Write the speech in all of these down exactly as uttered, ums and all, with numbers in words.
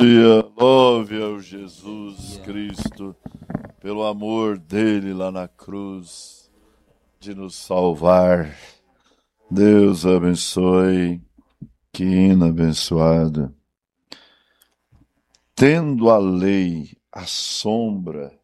Aleluia, louve ao Jesus Cristo, pelo amor dele lá na cruz, de nos salvar. Deus abençoe, que hino abençoado. Tendo a lei a sombra,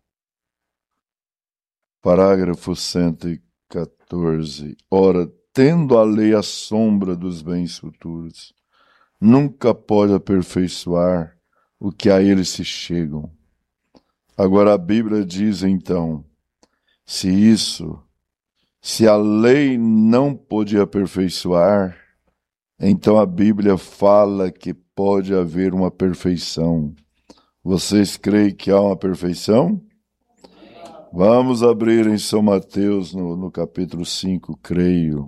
parágrafo cento e quatorze, ora, tendo a lei a sombra dos bens futuros, nunca pode aperfeiçoar o que a ele se chegam. Agora a Bíblia diz então, se isso, se a lei não pode aperfeiçoar, então a Bíblia fala que pode haver uma perfeição. Vocês creem que há uma perfeição? Vamos abrir em São Mateus, no, no capítulo cinco, creio.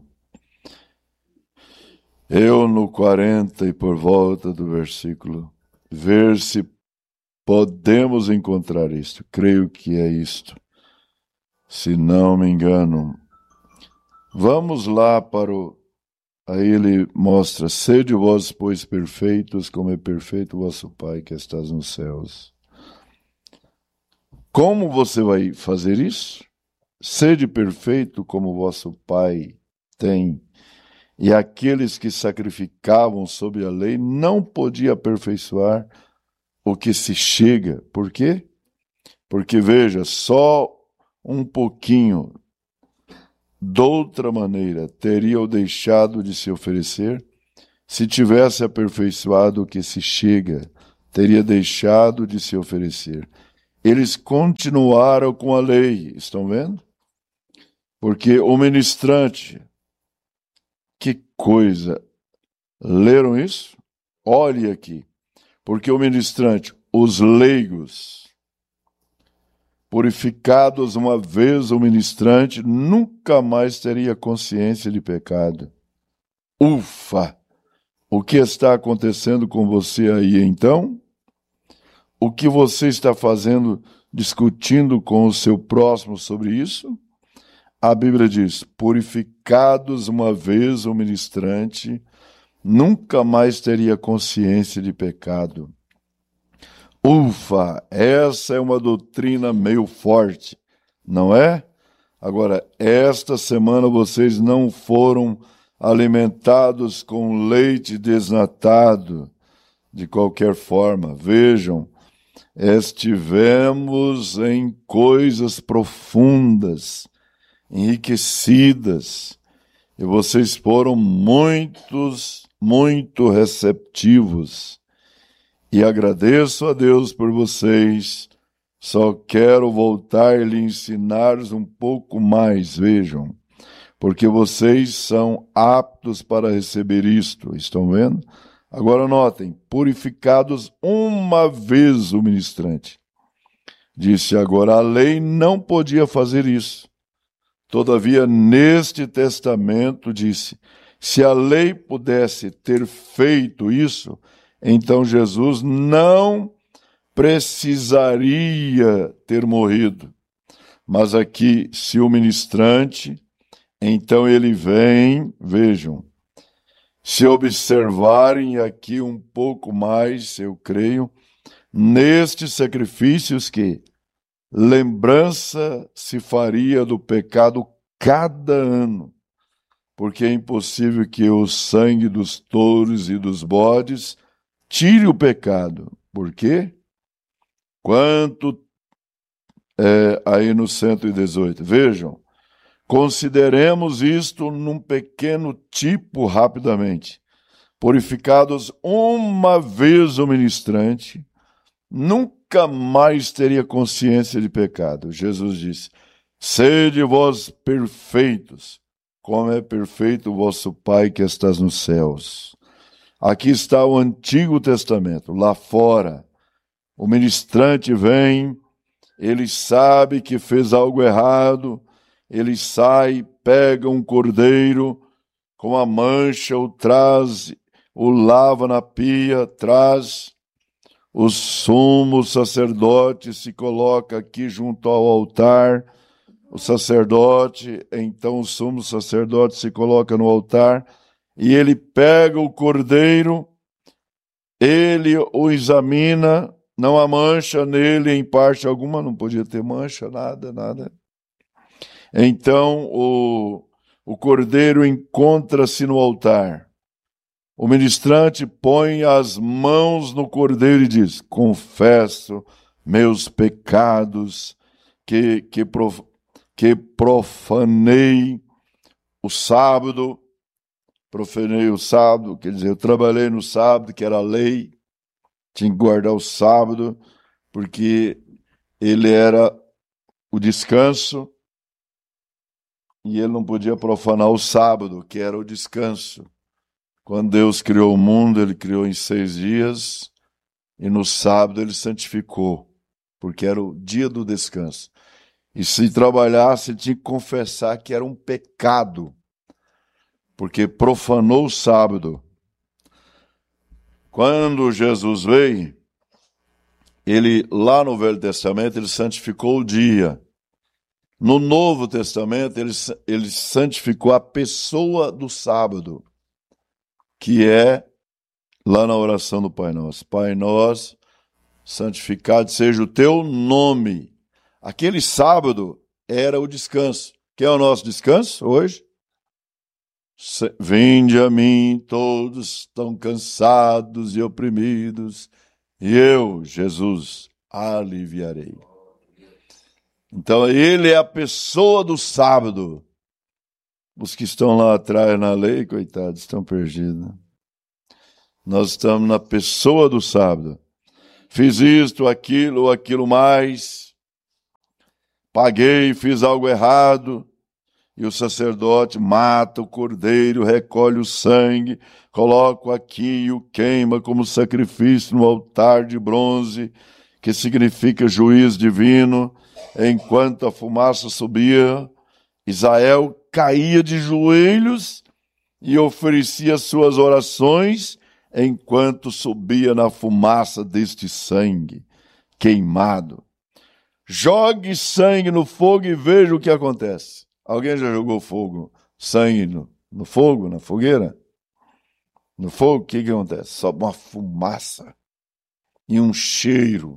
Eu no quarenta e por volta do versículo, ver se podemos encontrar isto. Creio que é isto, se não me engano. Vamos lá para o... Aí ele mostra, sede vós, pois, perfeitos, como é perfeito o vosso Pai que estás nos céus. Como você vai fazer isso? Sede perfeito como o vosso Pai tem. E aqueles que sacrificavam sob a lei não podiam aperfeiçoar o que se chega. Por quê? Porque, veja, só um pouquinho, de outra maneira, teriam deixado de se oferecer se tivesse aperfeiçoado o que se chega, teria deixado de se oferecer. Eles continuaram com a lei, estão vendo? Porque o ministrante, que coisa, leram isso? Olhe aqui, porque o ministrante, os leigos, purificados uma vez o ministrante, nunca mais teria consciência de pecado. Ufa! O que está acontecendo com você aí então? O que você está fazendo, discutindo com o seu próximo sobre isso? A Bíblia diz, purificados uma vez o ministrante, nunca mais teria consciência de pecado. Ufa, essa é uma doutrina meio forte, não é? Agora, esta semana vocês não foram alimentados com leite desnatado, de qualquer forma. Vejam, estivemos em coisas profundas, enriquecidas, e vocês foram muitos, muito receptivos. E agradeço a Deus por vocês, só quero voltar e lhe ensinar um pouco mais, vejam, porque vocês são aptos para receber isto, estão vendo? Agora notem, purificados uma vez o ministrante. Disse agora, a lei não podia fazer isso. Todavia, neste testamento, disse, se a lei pudesse ter feito isso, então Jesus não precisaria ter morrido. Mas aqui, se o ministrante, então ele vem, vejam, se observarem aqui um pouco mais, eu creio, nestes sacrifícios que lembrança se faria do pecado cada ano, porque é impossível que o sangue dos touros e dos bodes tire o pecado. Por quê? Quanto, é, aí no cento e dezoito, vejam, consideremos isto num pequeno tipo rapidamente. Purificados uma vez o ministrante, nunca mais teria consciência de pecado. Jesus disse, sede vós perfeitos, como é perfeito o vosso Pai que estás nos céus. Aqui está o Antigo Testamento, lá fora. O ministrante vem, ele sabe que fez algo errado, ele sai, pega um cordeiro com a mancha, o traz, o lava na pia, traz. O sumo sacerdote se coloca aqui junto ao altar. O sacerdote, então o sumo sacerdote se coloca no altar e ele pega o cordeiro, ele o examina, não há mancha nele em parte alguma, não podia ter mancha, nada, nada. Então o, o cordeiro encontra-se no altar. O ministrante põe as mãos no cordeiro e diz: confesso meus pecados, que, que, prof, que profanei o sábado, profanei o sábado, quer dizer, eu trabalhei no sábado, que era a lei, tinha que guardar o sábado, porque ele era o descanso, e ele não podia profanar o sábado, que era o descanso. Quando Deus criou o mundo, ele criou em seis dias, e no sábado ele santificou, porque era o dia do descanso. E se trabalhasse, ele tinha que confessar que era um pecado, porque profanou o sábado. Quando Jesus veio, ele, lá no Velho Testamento, ele santificou o dia. No Novo Testamento, ele, ele santificou a pessoa do sábado, que é lá na oração do Pai Nosso. Pai Nosso, santificado seja o teu nome. Aquele sábado era o descanso. Que é o nosso descanso hoje? Vinde a mim, todos estão cansados e oprimidos, e eu, Jesus, aliviarei. Então, ele é a pessoa do sábado. Os que estão lá atrás na lei, coitados, estão perdidos. Nós estamos na pessoa do sábado. Fiz isto, aquilo, aquilo mais. Paguei, fiz algo errado. E o sacerdote mata o cordeiro, recolhe o sangue, coloca aqui e o queima como sacrifício no altar de bronze, que significa juiz divino. Enquanto a fumaça subia, Israel caía de joelhos e oferecia suas orações enquanto subia na fumaça deste sangue queimado. Jogue sangue no fogo e veja o que acontece. Alguém já jogou fogo, sangue no, no fogo, na fogueira? No fogo, o que, que acontece? Sobe uma fumaça e um cheiro.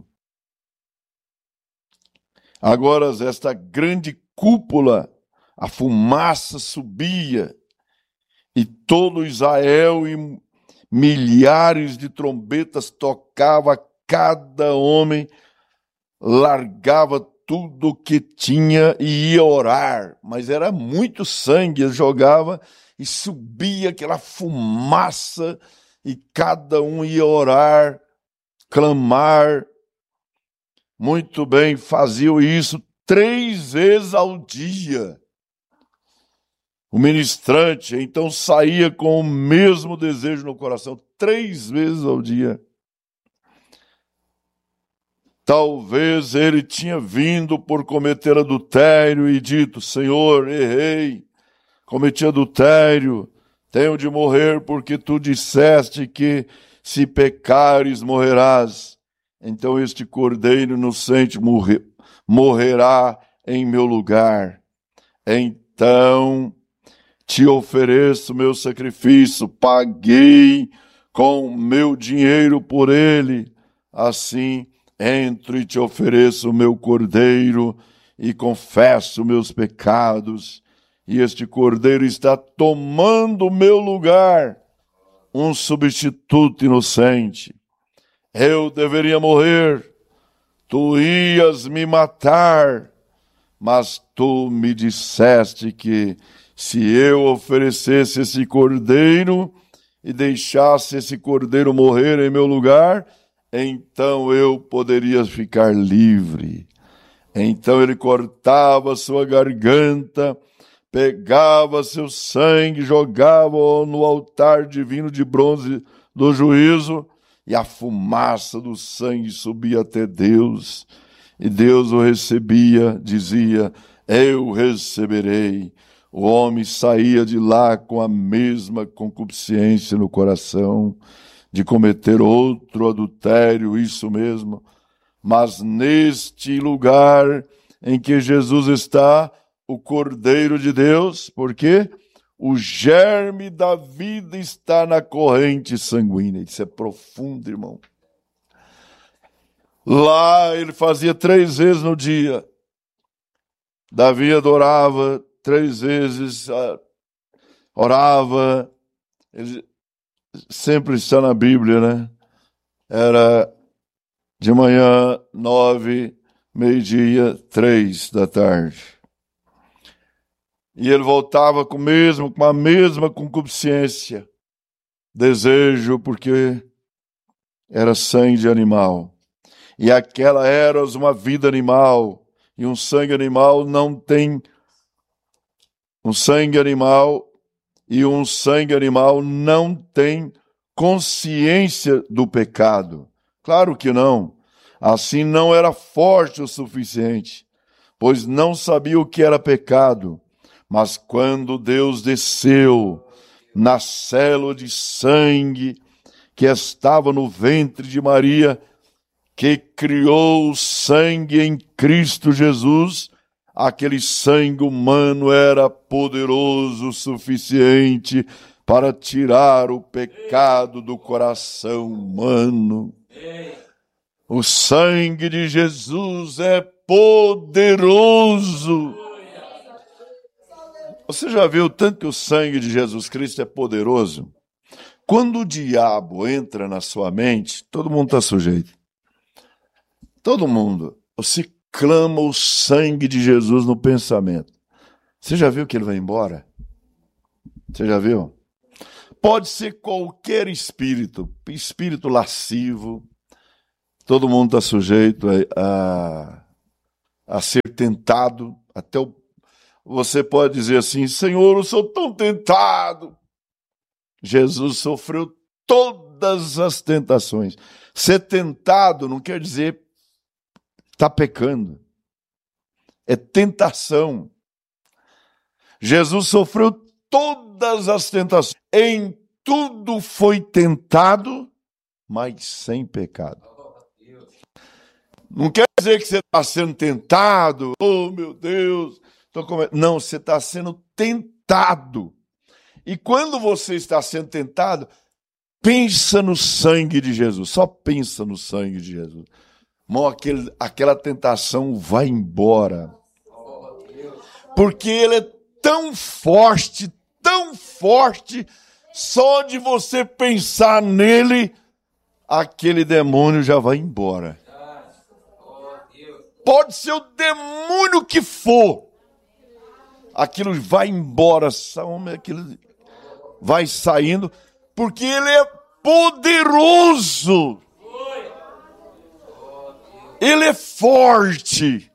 Agora, esta grande cúpula, a fumaça subia e todo Israel e milhares de trombetas tocava, cada homem largava tudo que tinha e ia orar, mas era muito sangue, ele jogava e subia aquela fumaça e cada um ia orar, clamar. Muito bem, faziam isso três vezes ao dia. O ministrante então saía com o mesmo desejo no coração, três vezes ao dia. Talvez ele tinha vindo por cometer adultério e dito: Senhor, errei, cometi adultério, tenho de morrer porque tu disseste que se pecares morrerás. Então este cordeiro inocente morre, morrerá em meu lugar. Então te ofereço meu sacrifício, paguei com meu dinheiro por ele. Assim entro e te ofereço o meu cordeiro e confesso meus pecados. E este cordeiro está tomando o meu lugar, um substituto inocente. Eu deveria morrer, tu ias me matar, mas tu me disseste que se eu oferecesse esse cordeiro e deixasse esse cordeiro morrer em meu lugar, então eu poderia ficar livre. Então ele cortava sua garganta, pegava seu sangue, jogava-o no altar divino de bronze do juízo, e a fumaça do sangue subia até Deus, e Deus o recebia, dizia: eu receberei. O homem saía de lá com a mesma concupiscência no coração, de cometer outro adultério, isso mesmo. Mas neste lugar em que Jesus está, o Cordeiro de Deus, por quê? O germe da vida está na corrente sanguínea. Isso é profundo, irmão. Lá ele fazia três vezes no dia. Davi adorava três vezes, orava. Ele sempre está na Bíblia, né? Era de manhã, nove, meio-dia, três da tarde. E ele voltava com, mesmo, com a mesma concupiscência, desejo, porque era sangue de animal. E aquela era uma vida animal. E um sangue animal não tem... Um sangue animal e um sangue animal não tem consciência do pecado. Claro que não. Assim não era forte o suficiente, pois não sabia o que era pecado. Mas quando Deus desceu na célula de sangue que estava no ventre de Maria, que criou o sangue em Cristo Jesus, aquele sangue humano era poderoso o suficiente para tirar o pecado do coração humano. O sangue de Jesus é poderoso. Você já viu tanto que o sangue de Jesus Cristo é poderoso? Quando o diabo entra na sua mente, todo mundo está sujeito. Todo mundo. Você clama o sangue de Jesus no pensamento. Você já viu que ele vai embora? Você já viu? Pode ser qualquer espírito, espírito lascivo. Todo mundo está sujeito a, a, a ser tentado. Até o, você pode dizer assim, Senhor, eu sou tão tentado. Jesus sofreu todas as tentações. Ser tentado não quer dizer está pecando. É tentação. Jesus sofreu todas as tentações. Em tudo foi tentado, mas sem pecado. Não quer dizer que você está sendo tentado. Oh, meu Deus. Não, você está sendo tentado. E quando você está sendo tentado, pensa no sangue de Jesus. Só pensa no sangue de Jesus. Irmão, aquele, aquela tentação vai embora. Porque ele é tão forte, tão forte, só de você pensar nele, aquele demônio já vai embora. Pode ser o demônio que for. Aquilo vai embora, aquilo vai saindo, porque ele é poderoso. Ele é forte.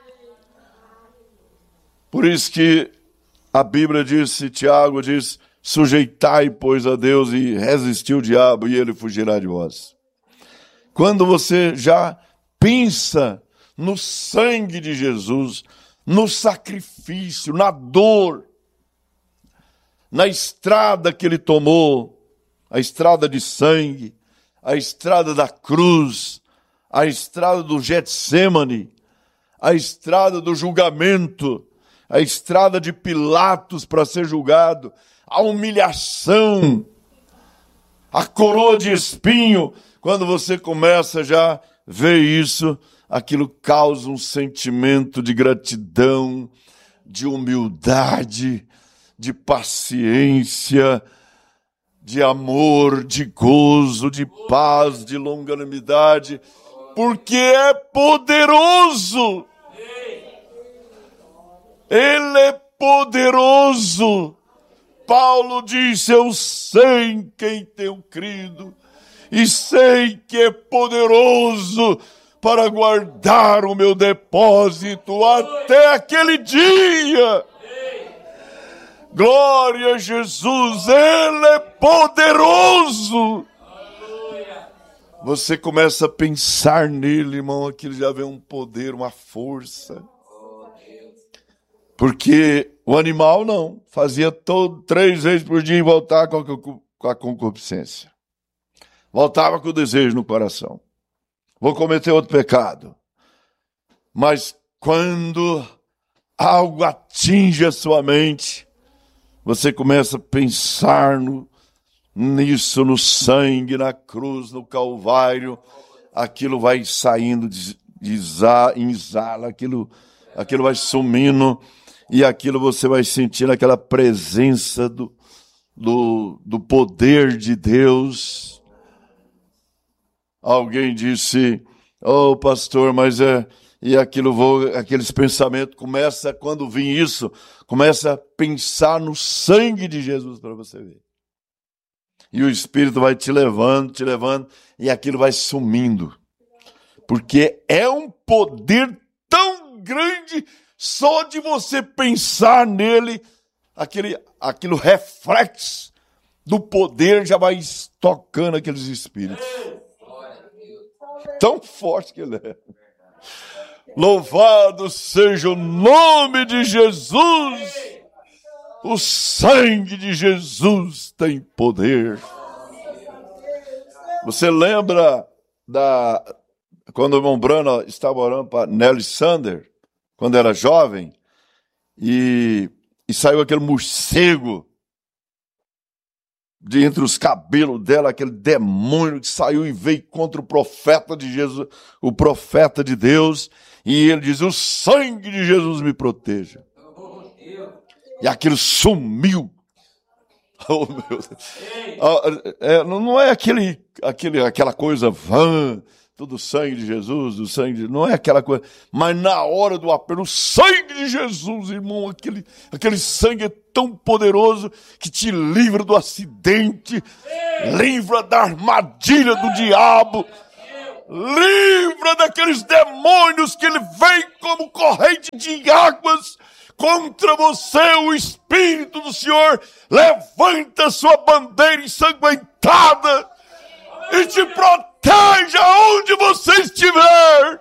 Por isso que a Bíblia diz, Tiago diz, sujeitai, pois, a Deus e resistir o diabo e ele fugirá de vós. Quando você já pensa no sangue de Jesus, no sacrifício, na dor, na estrada que ele tomou, a estrada de sangue, a estrada da cruz, a estrada do Getsêmani, a estrada do julgamento, a estrada de Pilatos para ser julgado, a humilhação, a coroa de espinho. Quando você começa já a ver isso, aquilo causa um sentimento de gratidão, de humildade, de paciência, de amor, de gozo, de paz, de longanimidade, porque é poderoso. Ele é poderoso. Paulo disse, eu sei em quem tenho crido, e sei que é poderoso para guardar o meu depósito até aquele dia. Glória a Jesus, Ele é poderoso. Você começa a pensar nele, irmão, aquilo já vem um poder, uma força. Porque o animal não, fazia todo, três vezes por dia e voltava com a, com a concupiscência. Voltava com o desejo no coração. Vou cometer outro pecado. Mas quando algo atinge a sua mente, você começa a pensar no, nisso, no sangue, na cruz, no Calvário, aquilo vai saindo de, de em exala, aquilo, aquilo vai sumindo, e aquilo você vai sentindo aquela presença do, do, do poder de Deus. Alguém disse, oh pastor, mas é... E aquilo vou, aqueles pensamentos, começa, quando vir isso, começa a pensar no sangue de Jesus para você ver. E o Espírito vai te levando, te levando, e aquilo vai sumindo. Porque é um poder tão grande, só de você pensar nele, aquele, aquilo reflexo do poder já vai tocando aqueles espíritos. Tão forte que ele é. Louvado seja o nome de Jesus. O sangue de Jesus tem poder. Você lembra da quando o irmão Brana estava orando para Nelly Sander, quando era jovem, e, e saiu aquele morcego de entre os cabelos dela, aquele demônio que saiu e veio contra o profeta de Jesus, o profeta de Deus, e ele diz, o sangue de Jesus me proteja. E aquilo sumiu. Oh, meu Deus. É, não é aquele, aquele, aquela coisa vã, tudo sangue de Jesus, o sangue de... Não é aquela coisa, mas na hora do apelo, o sangue de Jesus, irmão, aquele, aquele sangue é tão poderoso que te livra do acidente, livra da armadilha do diabo, livra daqueles demônios que ele vem como corrente de águas contra você. O Espírito do Senhor levanta sua bandeira ensanguentada e te proteja onde você estiver.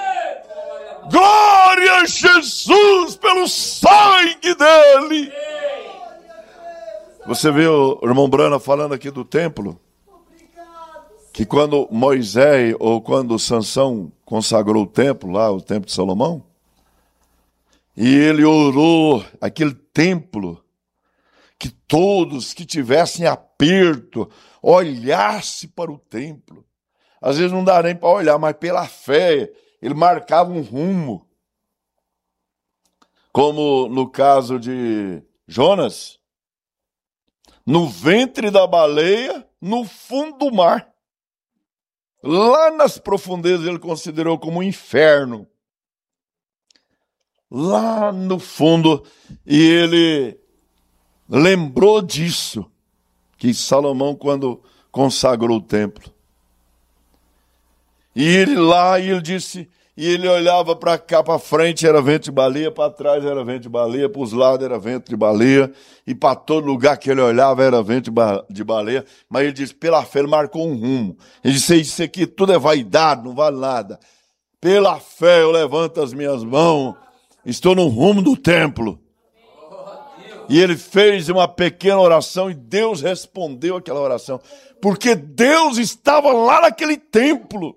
Glória a Jesus pelo sangue dele. Você viu o irmão Brana falando aqui do templo? Que quando Moisés, ou quando Sansão consagrou o templo lá, o templo de Salomão, e ele orou aquele templo, que todos que tivessem aperto, olhasse para o templo. Às vezes não dá nem para olhar, mas pela fé, ele marcava um rumo. Como no caso de Jonas, no ventre da baleia, no fundo do mar. Lá nas profundezas ele considerou como um inferno. Lá no fundo, e ele lembrou disso, que Salomão quando consagrou o templo. E ele lá, e ele disse, e ele olhava para cá, para frente era vento de baleia, para trás era vento de baleia, para os lados era vento de baleia, e para todo lugar que ele olhava era vento de baleia, mas ele disse, pela fé ele marcou um rumo. Ele disse, isso aqui tudo é vaidade, não vale nada. Pela fé eu levanto as minhas mãos, estou no rumo do templo. E ele fez uma pequena oração e Deus respondeu aquela oração. Porque Deus estava lá naquele templo.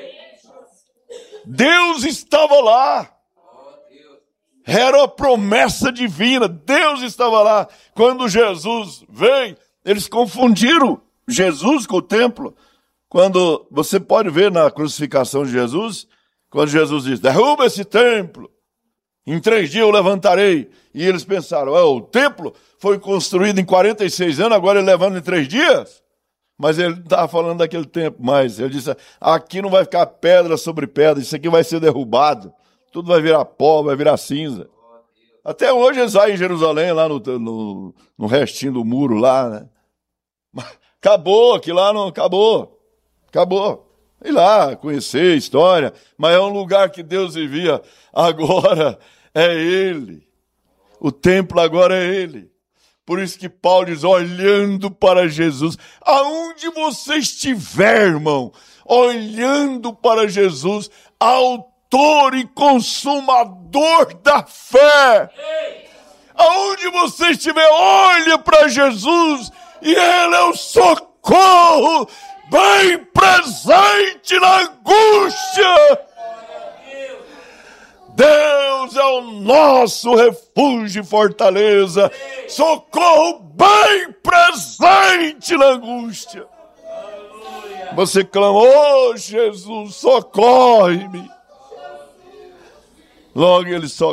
Deus estava lá. Era a promessa divina. Deus estava lá. Quando Jesus veio, eles confundiram Jesus com o templo. Quando você pode ver na crucificação de Jesus, quando Jesus diz, derruba esse templo. Em três dias eu levantarei. E eles pensaram, oh, o templo foi construído em quarenta e seis anos, agora ele levanta em três dias? Mas ele não estava falando daquele tempo mais. Ele disse, aqui não vai ficar pedra sobre pedra, isso aqui vai ser derrubado. Tudo vai virar pó, vai virar cinza. Até hoje eles vão em Jerusalém, lá no, no, no restinho do muro lá, né? Acabou, aquilo lá não acabou. Acabou. Ir lá, conhecer a história, mas é um lugar que Deus vivia. Agora é Ele. O templo agora é Ele. Por isso que Paulo diz, olhando para Jesus, aonde você estiver, irmão, olhando para Jesus, autor e consumador da fé. Aonde você estiver, olha para Jesus, e Ele é o socorro bem presente na angústia. Deus é o nosso refúgio e fortaleza, socorro bem presente na angústia. Você clamou, oh, Jesus, socorre-me. Logo ele socorre.